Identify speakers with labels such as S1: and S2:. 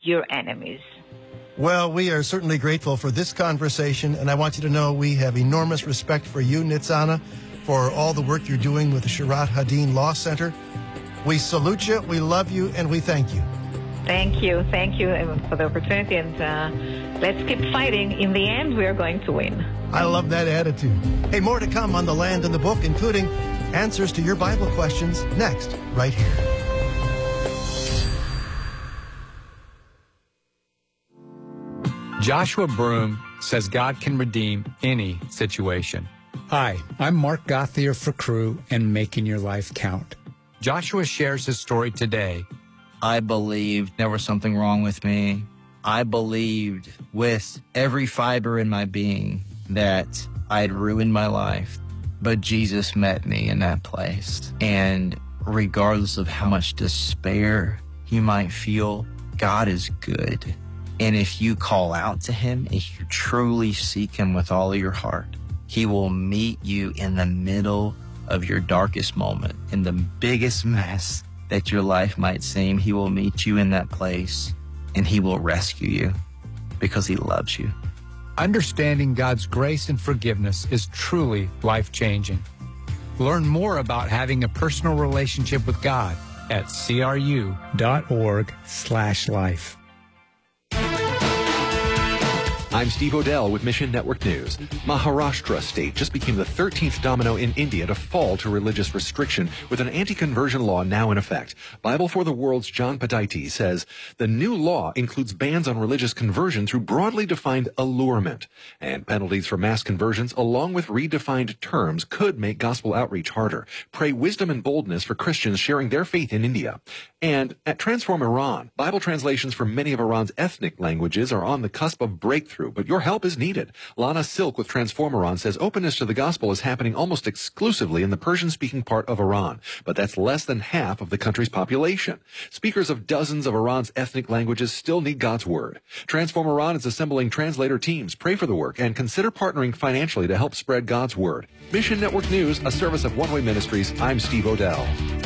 S1: your enemies.
S2: Well, we are certainly grateful for this conversation, and I want you to know we have enormous respect for you, Nitzana, for all the work you're doing with the Sharat Hadin Law Center. We salute you, we love you, and we thank you.
S1: Thank you for the opportunity, and let's keep fighting. In the end, we are going to win.
S2: I love that attitude. Hey, more to come on The Land and the Book, including answers to your Bible questions next, right here.
S3: Joshua Broom says God can redeem any situation.
S4: Hi, I'm Mark Gothier for Crew and Making Your Life Count.
S3: Joshua shares his story today.
S5: I believed there was something wrong with me. I believed with every fiber in my being that I had ruined my life. But Jesus met me in that place. And regardless of how much despair you might feel, God is good. And if you call out to him, if you truly seek him with all of your heart, he will meet you in the middle of your darkest moment, in the biggest mess that your life might seem. He will meet you in that place, and he will rescue you because he loves you.
S3: Understanding God's grace and forgiveness is truly life-changing. Learn more about having a personal relationship with God at cru.org/life.
S6: I'm Steve Odell with Mission Network News. Maharashtra state just became the 13th domino in India to fall to religious restriction with an anti-conversion law now in effect. Bible for the World's John Padaiti says the new law includes bans on religious conversion through broadly defined allurement, and penalties for mass conversions along with redefined terms could make gospel outreach harder. Pray wisdom and boldness for Christians sharing their faith in India. And at Transform Iran, Bible translations for many of Iran's ethnic languages are on the cusp of breakthrough, but your help is needed. Lana Silk with Transform Iran says openness to the gospel is happening almost exclusively in the Persian-speaking part of Iran, but that's less than half of the country's population. Speakers of dozens of Iran's ethnic languages still need God's word. Transform Iran is assembling translator teams. Pray for the work and consider partnering financially to help spread God's word. Mission Network News, a service of One Way Ministries. I'm Steve Odell.